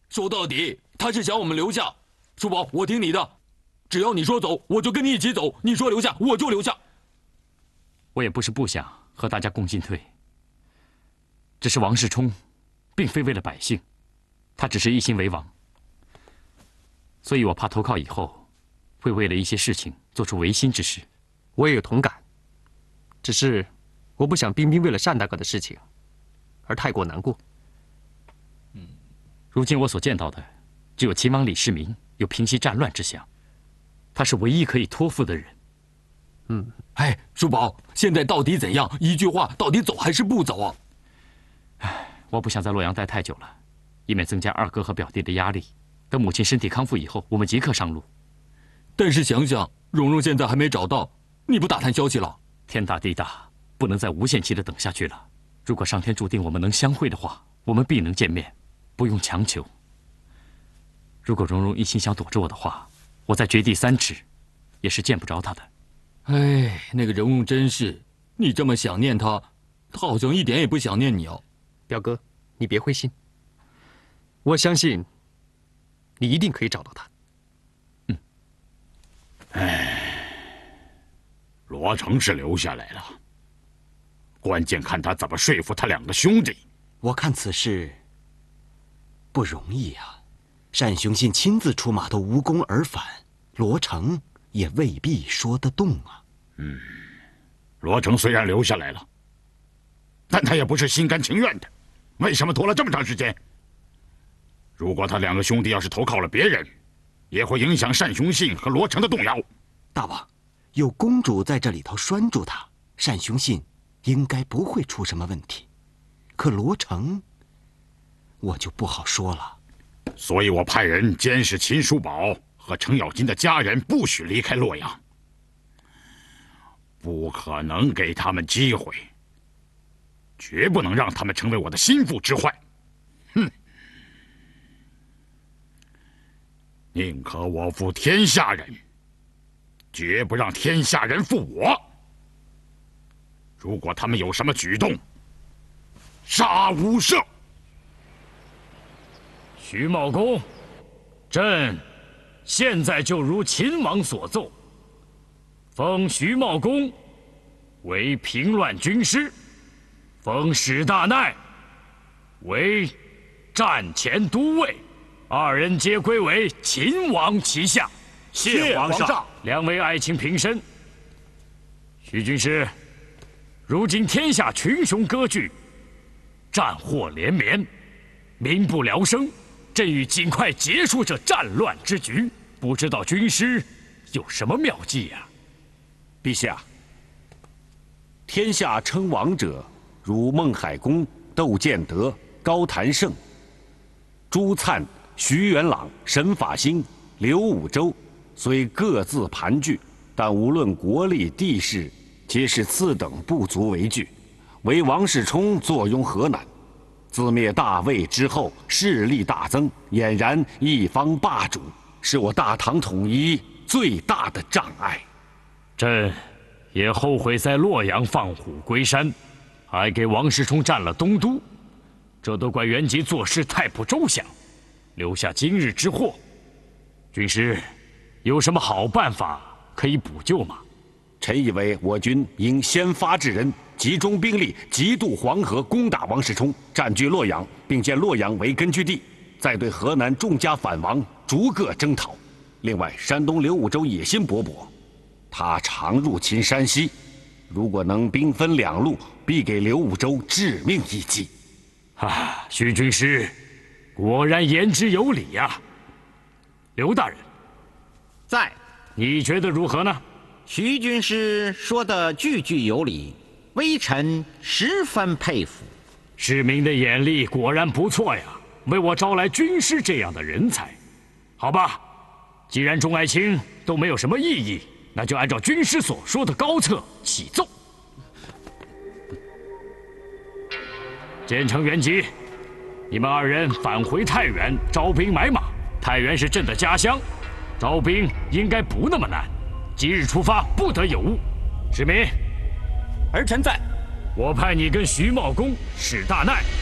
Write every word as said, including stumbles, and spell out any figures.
说到底，他是想我们留下。叔宝，我听你的，只要你说走，我就跟你一起走；你说留下，我就留下。 我也不是不想和大家共进退，只是王世充，并非为了百姓，他只是一心为王，所以我怕投靠以后，会为了一些事情做出违心之事。 我也有同感，只是我不想彬彬为了单大哥的事情而太过难过。 嗯，如今我所见到的，只有秦王李世民有平息战乱之想，他是唯一可以托付的人。 嗯， 哎，叔宝，现在到底怎样？一句话，到底走还是不走啊？ 唉，我不想在洛阳待太久了，以免增加二哥和表弟的压力。等母亲身体康复以后，我们即刻上路。 但是想想，蓉蓉现在还没找到，你不打探消息了？ 天大地大，不能再无限期的等下去了。如果上天注定我们能相会的话，我们必能见面，不用强求。如果蓉蓉一心想躲着我的话，我在绝地三尺，也是见不着她的。 哎，那个蓉蓉真是，你这么想念她，她好像一点也不想念你哦。 表哥，你别灰心，我相信你一定可以找到她。 嗯。 哎，罗成是留下来了，关键看他怎么说服他两个兄弟。 我看此事不容易啊，单雄信亲自出马都无功而返，罗成也未必说得动啊。 嗯，罗成虽然留下来了，但他也不是心甘情愿的。为什么拖了这么长时间？如果他两个兄弟要是投靠了别人，也会影响单雄信和罗成的动摇。 大王，有公主在这里头拴住他，单雄信应该不会出什么问题。可罗成，我就不好说了。 所以我派人监视秦叔宝和程咬金的家人，不许离开洛阳。不可能给他们机会，绝不能让他们成为我的心腹之患。哼！宁可我负天下人，绝不让天下人负我。如果他们有什么举动，杀无赦。 徐茂公，朕现在就如秦王所奏，封徐茂公为平乱军师，封史大奈为战前都尉，二人皆归为秦王旗下。 谢皇上。 两位爱卿平身。徐军师，如今天下群雄割据，战祸连绵，民不聊生。朕欲尽快结束这战乱之局，不知道军师有什么妙计呀？ 陛下，天下称王者，如孟海公、窦建德、高谭胜、朱粲、徐元朗、沈法兴、刘武周，虽各自盘踞，但无论国力地势，皆是次等不足为惧。唯王世充坐拥河南。自灭大魏之后，势力大增，俨然一方霸主，是我大唐统一最大的障碍。 朕也后悔在洛阳放虎归山，还给王世充占了东都，这都怪元吉做事太不周详，留下今日之祸。军师，有什么好办法可以补救吗？ 臣以为我军应先发制人，集中兵力，急渡黄河，攻打王世充，占据洛阳，并建洛阳为根据地，再对河南众家反王逐个征讨。另外，山东刘武周野心勃勃，他常入侵山西，如果能兵分两路，必给刘武周致命一击。 啊，徐军师，果然言之有理呀、啊。刘大人， 在， 你觉得如何呢？ 徐军师说的句句有理，微臣十分佩服。 世民的眼力果然不错呀，为我招来军师这样的人才。好吧，既然众爱卿都没有什么异议，那就按照军师所说的高策启奏。建成、元吉，你们二人返回太原招兵买马。太原是朕的家乡，招兵应该不那么难。即日出发，不得有误。世民， 儿臣在。 我派你跟徐茂公、史大奈